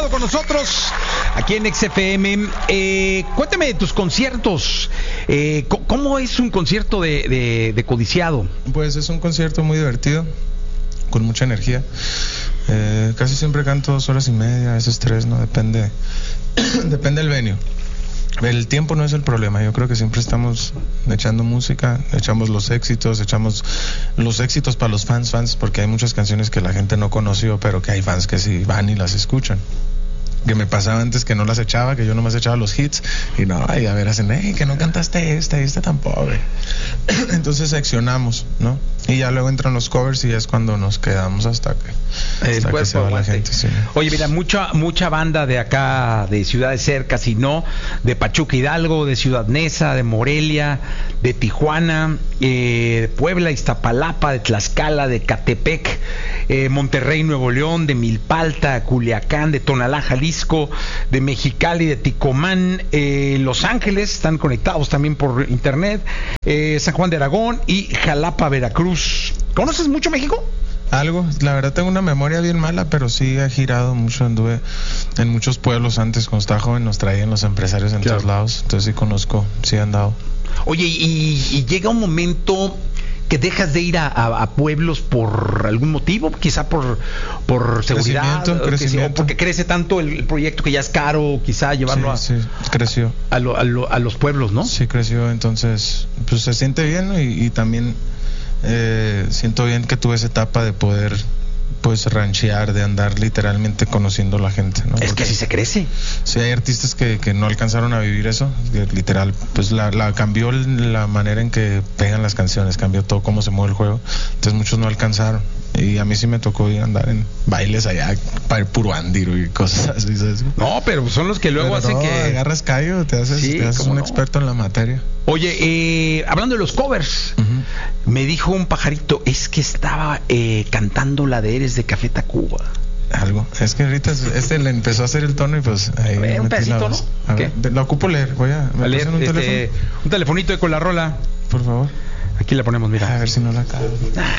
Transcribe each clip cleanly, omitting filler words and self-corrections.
Codiciado con nosotros aquí en XFM. Cuéntame de tus conciertos. ¿Cómo es un concierto de Codiciado? Pues es un concierto muy divertido, con mucha energía. Casi siempre canto 2 horas y media, a veces 3, ¿no? Depende del venue. El tiempo no es el problema. Yo creo que siempre estamos echando música, echamos los éxitos para los fans, porque hay muchas canciones que la gente no conoció, pero que hay fans que sí van y las escuchan. Que me pasaba antes que no las echaba, que yo nomás echaba los hits y no, y a ver, hacen, que no cantaste esta tampoco. Entonces seccionamos, ¿no? Y ya luego entran los covers y es cuando nos quedamos hasta que se va la gente. Sí. Oye, mira, mucha banda de acá, de ciudades cercas y no, de Pachuca Hidalgo, de Ciudad Neza, de Morelia, de Tijuana, de Puebla, Iztapalapa, de Tlaxcala, de Catepec, Monterrey, Nuevo León, de Milpalta, Culiacán, de Tonalá, Jalisco, de Mexicali, de Ticomán, Los Ángeles, están conectados también por internet, San Juan de Aragón y Jalapa, Veracruz. ¿Conoces mucho México? Algo, la verdad tengo una memoria bien mala, pero sí he girado mucho, anduve en muchos pueblos antes, cuando estaba joven nos traían los empresarios en todos lados, entonces sí conozco, sí he andado. Oye, y llega un momento que dejas de ir a pueblos por algún motivo, quizá por seguridad, crecimiento. O porque crece tanto el proyecto que ya es caro, quizá llevarlo creció a los pueblos, ¿no? Sí, creció, entonces pues se siente bien, ¿no? y también siento bien que tuve esa etapa de poder pues ranchear, de andar literalmente conociendo a la gente, ¿no? Es que así se crece. Sí, hay artistas que no alcanzaron a vivir eso, literal, pues la cambió la manera en que pegan las canciones, cambió todo cómo se mueve el juego, entonces muchos no alcanzaron, y a mí sí me tocó ir a andar en bailes allá para ir puro andiro y cosas así, ¿sabes? No, pero son los que luego hacen que agarras callo, te haces un experto en la materia. Oye, hablando de los covers, me dijo un pajarito, es que estaba cantando la de Eres de Café Tacuba. Algo, es que ahorita le empezó a hacer el tono y pues ahí un pedacito, ¿no? A ver, lo ocupo leer, voy a leer un telefonito con la rola, por favor. Aquí la ponemos, mira. A ver si no la cago.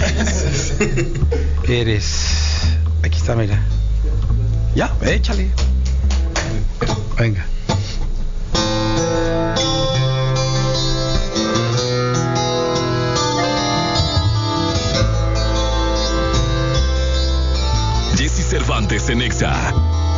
Aquí está, mira. Ya, échale. Venga. Jesse Cervantes en Exa.